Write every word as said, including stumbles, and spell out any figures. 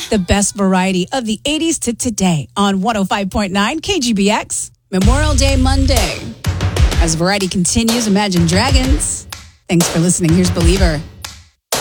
The best variety of the eighties to today on one oh five point nine K G B X. Memorial Day Monday. As Variety continues, Imagine Dragons. Thanks for listening. Here's Believer.